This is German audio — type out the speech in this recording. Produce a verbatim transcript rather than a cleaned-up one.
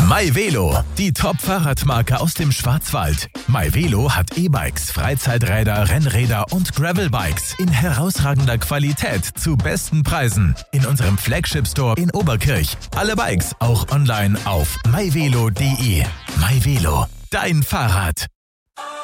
MyVelo, die Top-Fahrradmarke aus dem Schwarzwald. MyVelo hat E-Bikes, Freizeiträder, Rennräder und Gravelbikes in herausragender Qualität zu besten Preisen. In unserem Flagship-Store in Oberkirch. Alle Bikes auch online auf myvelo punkt de. MyVelo, dein Fahrrad.